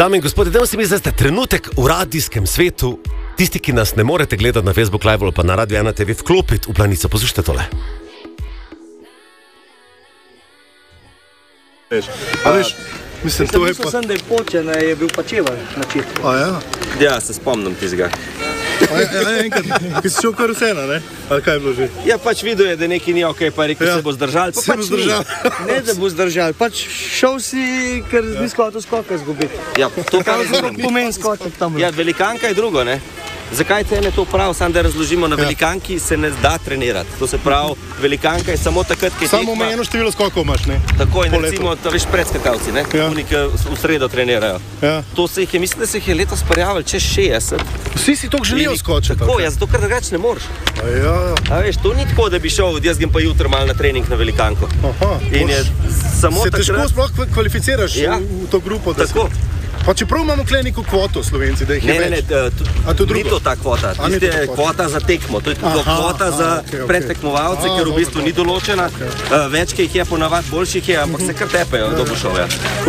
Dame in gospodje, dajmo se mi zdaj trenutek v radijskem svetu. Tisti, ki nas ne morete gledati na Facebook Live ali pa na Radio 1 TV, vklopiti v planico. Poslušajte tole. Mislim, to je pa... da je počen, je bil pa čevalj na četu. Ja, se spomnim tizga. Enkrat, ki si šel kar vseeno, ne? Ali kaj je bilo že? Ja, pač videl je, da nekaj ni okej, pa je rekel, se bo zdržal, pa Se bo pač zdržal. Ne, da bo zdržal, pač šel si, ker ni skotil skoka izgubiti. Ni. Ja, to Kaj pomeni skotek tam? Ja, velikanka je drugo, ne? Zakaj Cene to prav? Samo da razložimo, na velikanki se ne da trenirati. To se pravi, velikanka je samo takrat, ki je Samo omejeno število skokov imaš, ne? Tako in Po letu. recimo, to veš predskakalci, ne? Oni, ki v sredo trenirajo. Ja. To se jih je, mislim, da se jih je letos prijavili čez 60. Vsi si toliko želijo skočiti. Tako, ja, zato ker drugače ne moreš. Ja. A veš, to ni tako, da bi šel, jaz grem pa jutri malo na trening na velikanko. Aha, In je samo se težko takrat... sploh kvalificiraš v to grupo. Da Tako. Pa čeprav imamo tukaj neko kvoto Slovenci, da jih je več. Ni to ta kvota. Tiste je kvota za tekmo. To je kvota za predtekmovalce, ker v bistvu ni določena. Več, ki jih je ponavadi, boljših je, ampak se kar tepejo do Bušovja.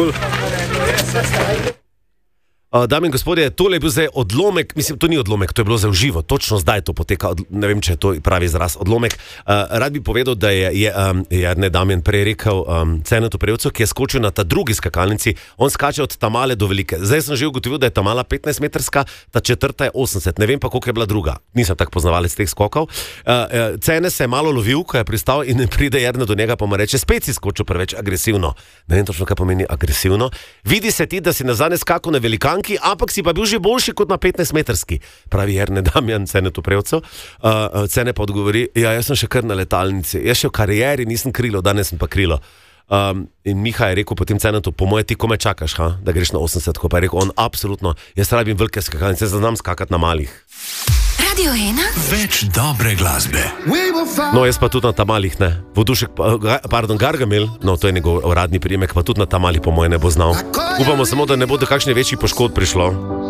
Dame in gospodje, tole je bil zdaj odlomek, mislim, to ni odlomek, to je bilo za uživo, točno zdaj to poteka, ne vem, če je to pravi izraz, odlomek. Rad bi povedal, da je Jernej Damjan prej rekel Cenetu Prevcu, ki je skočil na ta drugi skakalnici, on skače od Tamale do Velike. Zdaj sem že ugotovil, da je Tamala 15-metrska, ta četrta je 80, ne vem pa, koliko je bila druga. Nisem tak poznavalec teh skokov. Cene se je malo lovil, ko je pristal in pride Jernej do njega, pa mu reče, spet si skočil preveč agresivno. Ne vem točno, kaj pomeni agresivno. Vidi se ti, da si nazadnje skakal na velikanki, ampak si pa bil že boljši kot na 15-metrski, pravi Jernej Damjan Cenetu Prevcu. Cene pa odgovori, ja, jaz sem še kar na letalnici, jaz še v karieri nisem krilo, danes sem pa krilo. In Miha je rekel potem Cenetu, po moje ti kome čakaš, da greš na 80, ko pa je rekel on, absolutno, jaz rabim velike skakalnice, znam skakati na malih. Radio 1. Več dobre glasbe. No, jaz pa tudi na Tamalih ne. Vodušek, Gargamel, no to je njegov uradni prijemek, pa tudi na Tamalih po moje ne bo znal. Upamo samo, da ne bo do kakšnih večjih poškodb prišlo.